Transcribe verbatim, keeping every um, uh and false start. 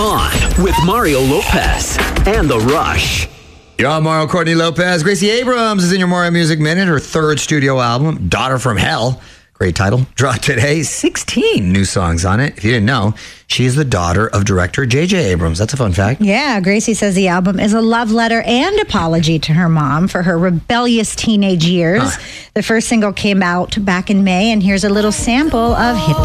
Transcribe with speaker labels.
Speaker 1: On with Mario Lopez and The Rush.
Speaker 2: You're on Mario Courtney Lopez. Gracie Abrams is in your Mario Music Minute. Her third studio album, Daughter from Hell. Great title. Dropped today. sixteen new songs on it. If you didn't know, she is the daughter of director J J Abrams. That's a fun fact.
Speaker 3: Yeah, Gracie says the album is a love letter and apology to her mom for her rebellious teenage years. Huh. The first single came out back in May, and here's a little sample of Hit